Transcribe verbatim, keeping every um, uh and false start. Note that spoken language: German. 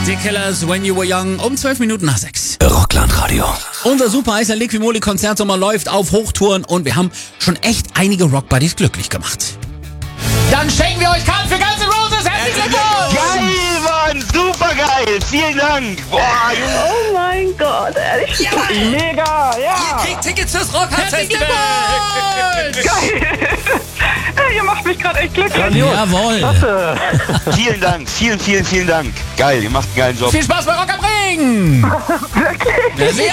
Die Killers, When You Were Young, um zwölf Minuten nach sechs. Rockland-Radio. Unser super heißer Liquimoli-Konzertsommer läuft auf Hochtouren und wir haben schon echt einige Rockbuddies glücklich gemacht. Dann schenken wir euch Karten für Guns N' Roses. Herzlichen Glückwunsch! Geil, Mann! Super geil! Vielen Dank! Boah, Junge! Oh mein Gott, ehrlich? Ja, Mega! ihr Ja! kriegt Tickets fürs Rockhard-Festival! Ey, ihr macht mich gerade echt glücklich. Jawohl! Vielen Dank! Vielen, vielen, vielen Dank! Geil, ihr macht einen geilen Job. Viel Spaß bei Rock am Ring! Wirklich? Sehr